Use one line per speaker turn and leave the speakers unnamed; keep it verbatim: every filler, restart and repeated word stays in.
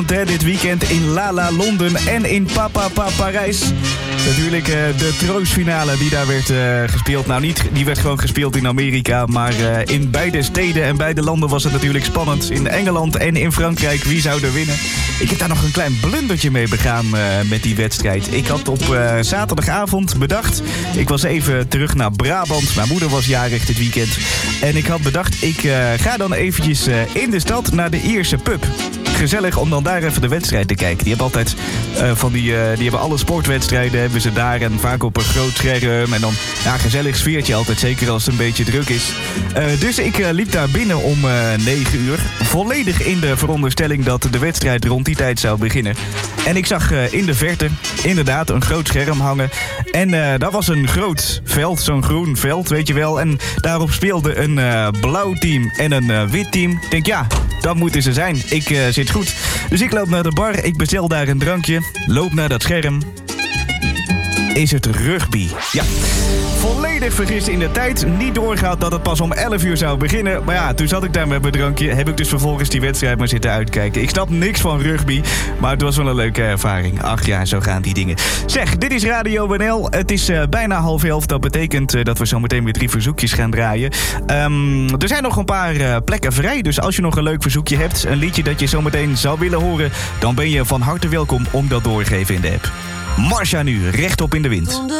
Dit weekend in La La Londen en in Papa Pa Parijs. Natuurlijk uh, de troostfinale die daar werd uh, gespeeld. Nou, niet, die werd gewoon gespeeld in Amerika. Maar uh, in beide steden en beide landen was het natuurlijk spannend. In Engeland en in Frankrijk. Wie zou er winnen? Ik heb daar nog een klein blundertje mee begaan uh, met die wedstrijd. Ik had op uh, zaterdagavond bedacht... Ik was even terug naar Brabant. Mijn moeder was jarig dit weekend. En ik had bedacht, ik uh, ga dan eventjes uh, in de stad naar de Ierse pub. Gezellig om dan daar even de wedstrijd te kijken. Die hebben altijd uh, van die, uh, die hebben alle sportwedstrijden hebben ze daar en vaak op een groot scherm. En dan ja, gezellig sfeertje altijd, zeker als het een beetje druk is. Uh, dus ik uh, liep daar binnen om uh, negen uur. Volledig in de veronderstelling dat de wedstrijd rond die tijd zou beginnen. En ik zag uh, in de verte inderdaad een groot scherm hangen. En uh, daar was een groot veld, zo'n groen veld, weet je wel. En daarop speelde een uh, blauw team en een uh, wit team. Ik denk, ja, dat moeten ze zijn. Ik uh, zit goed. Dus ik loop naar de bar, ik bestel daar een drankje, loop naar dat scherm. Is het rugby? Ja. Volledig vergist in de tijd. Niet doorgaat dat het pas om elf uur zou beginnen. Maar ja, toen zat ik daar met mijn drankje. Heb ik dus vervolgens die wedstrijd maar zitten uitkijken. Ik snap niks van rugby, maar het was wel een leuke ervaring. Ach ja, zo gaan die dingen. Zeg, dit is Radio W N L. Het is uh, bijna half elf. Dat betekent uh, dat we zo meteen weer drie verzoekjes gaan draaien. Um, er zijn nog een paar uh, plekken vrij. Dus als je nog een leuk verzoekje hebt, een liedje dat je zo meteen zou willen horen, dan ben je van harte welkom om dat doorgeven in de app. Marsha nu, rechtop in de wind.